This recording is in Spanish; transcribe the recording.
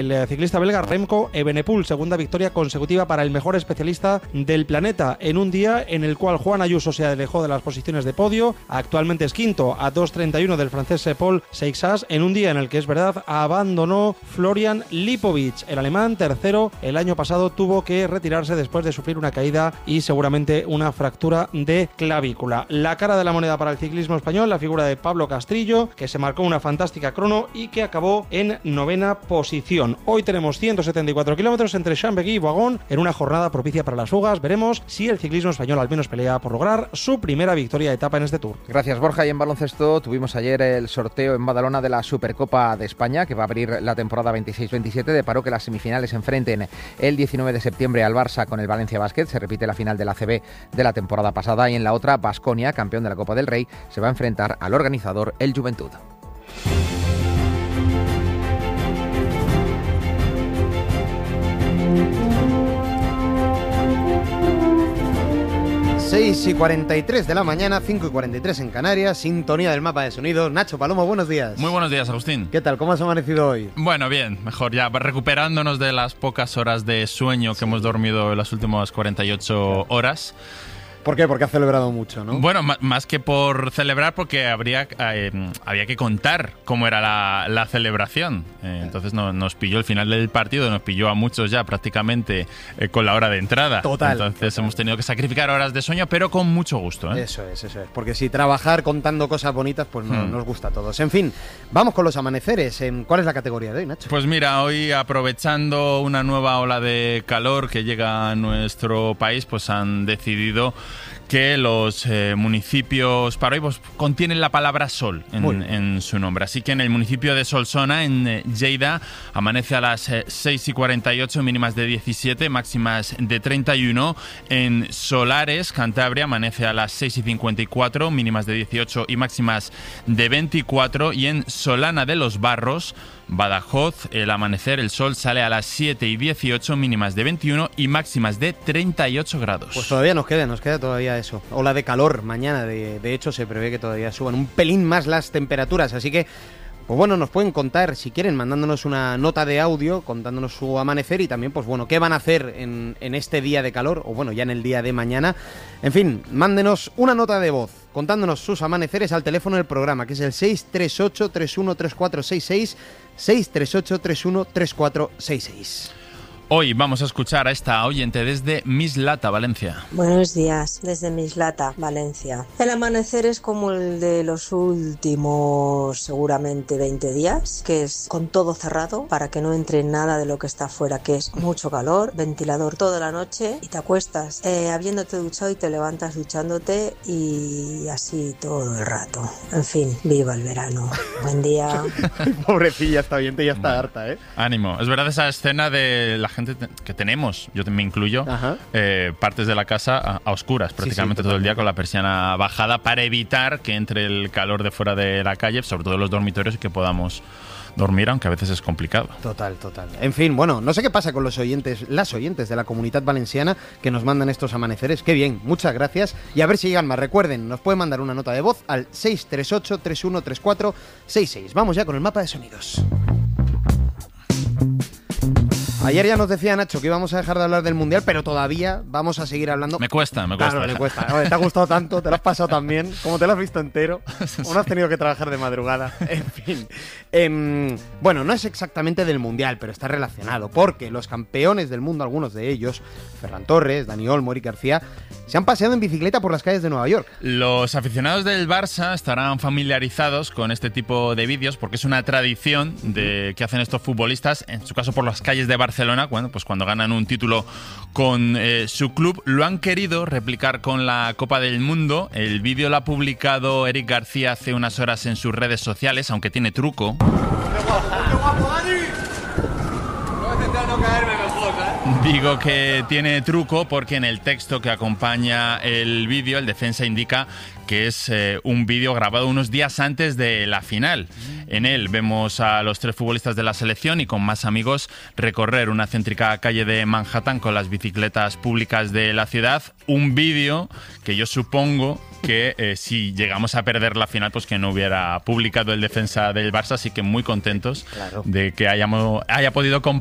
El ciclista belga Remco Evenepoel, segunda victoria consecutiva para el mejor especialista del planeta, en un día en el cual Juan Ayuso se alejó de las posiciones de podio. Actualmente es quinto a 2.31 del francés Paul Seixas, en un día en el que, es verdad, abandonó Florian Lipovic. El alemán, tercero, el año pasado tuvo que retirarse después de sufrir una caída y seguramente una fractura de clavícula. La cara de la moneda para el ciclismo español, la figura de Pablo Castrillo, que se marcó una fantástica crono y que acabó en 9ª posición. Hoy tenemos 174 kilómetros entre Chambéry y Boigón en una jornada propicia para las fugas. Veremos si el ciclismo español al menos pelea por lograr su primera victoria de etapa en este Tour. Gracias, Borja. Y en baloncesto tuvimos ayer el sorteo en Badalona de la Supercopa de España, que va a abrir la temporada 26-27. Deparó que las semifinales se enfrenten el 19 de septiembre al Barça con el Valencia Basket. Se repite la final de la ACB de la temporada pasada. Y en la otra, Baskonia, campeón de la Copa del Rey, se va a enfrentar al organizador, el Juventud. 6:43 de la mañana, 5:43 en Canarias, sintonía del mapa de sonido. Nacho Palomo, buenos días. Muy buenos días, Agustín. ¿Qué tal? ¿Cómo has amanecido hoy? Bueno, bien, mejor ya, recuperándonos de las pocas horas de sueño que hemos dormido en las últimas 48 horas. ¿Por qué? Porque has celebrado mucho, ¿no? Bueno, más que por celebrar, porque había que contar cómo era la celebración. Entonces nos pilló el final del partido, nos pilló a muchos ya prácticamente con la hora de entrada. Entonces hemos tenido que sacrificar horas de sueño, pero con mucho gusto, ¿eh? Eso es. Porque si trabajar contando cosas bonitas, pues no nos gusta a todos. En fin, vamos con los amaneceres. ¿Cuál es la categoría de hoy, Nacho? Pues mira, hoy, aprovechando una nueva ola de calor que llega a nuestro país, pues han decidido que los municipios para hoy pues, contienen la palabra sol en su nombre. Así que en el municipio de Solsona, en Lleida, amanece a las 6:48, mínimas de 17, máximas de 31. En Solares, Cantabria, amanece a las 6:54, mínimas de 18 y máximas de 24. Y en Solana de los Barros, Badajoz, el amanecer, el sol sale a las 7:18, mínimas de 21 y máximas de 38 grados. Pues todavía nos queda todavía eso. Ola de calor mañana, de hecho se prevé que todavía suban un pelín más las temperaturas, así que pues bueno, nos pueden contar, si quieren, mandándonos una nota de audio, contándonos su amanecer y también, pues bueno, qué van a hacer en este día de calor, o bueno, ya en el día de mañana. En fin, mándenos una nota de voz, contándonos sus amaneceres al teléfono del programa, que es el 638-313466, 638-313466. Hoy vamos a escuchar a esta oyente desde Mislata, Valencia. Buenos días, desde Mislata, Valencia. El amanecer es como el de los últimos, seguramente, 20 días, que es con todo cerrado para que no entre nada de lo que está afuera, que es mucho calor, ventilador toda la noche y te acuestas habiéndote duchado y te levantas duchándote y así todo el rato. En fin, viva el verano. Buen día. Pobrecilla, esta oyente ya está harta, ¿eh? Ánimo. Es verdad esa escena de la gente que tenemos, yo me incluyo, partes de la casa a oscuras, prácticamente todo el día con la persiana bajada para evitar que entre el calor de fuera de la calle, sobre todo en los dormitorios, y que podamos dormir, aunque a veces es complicado. Total. En fin, bueno, no sé qué pasa con las oyentes de la Comunitat Valenciana que nos mandan estos amaneceres. Qué bien, muchas gracias. Y a ver si llegan más. Recuerden, nos pueden mandar una nota de voz al 638-313466. Vamos ya con el mapa de sonidos. Ayer ya nos decía Nacho que íbamos a dejar de hablar del Mundial, pero todavía vamos a seguir hablando. Me cuesta. Claro, me cuesta. No, te ha gustado tanto, te lo has pasado tan bien, como te lo has visto entero, o no has tenido que trabajar de madrugada. En fin. Bueno, no es exactamente del Mundial, pero está relacionado, porque los campeones del mundo, algunos de ellos, Ferran Torres, Dani Olmo, Eric García, se han paseado en bicicleta por las calles de Nueva York. Los aficionados del Barça estarán familiarizados con este tipo de vídeos porque es una tradición que hacen estos futbolistas, en su caso por las calles de Barcelona, pues cuando ganan un título con su club. Lo han querido replicar con la Copa del Mundo. El vídeo lo ha publicado Eric García hace unas horas en sus redes sociales, aunque tiene truco. ¡Qué guapo, Dani! No voy a intentar no caerme mejor, ¿eh? Digo que tiene truco porque en el texto que acompaña el vídeo el defensa indica que es un vídeo grabado unos días antes de la final. En él vemos a los 3 futbolistas de la selección y con más amigos recorrer una céntrica calle de Manhattan con las bicicletas públicas de la ciudad. Un vídeo que yo supongo que si llegamos a perder la final, pues que no hubiera publicado el defensa del Barça, así que muy contentos de que haya podido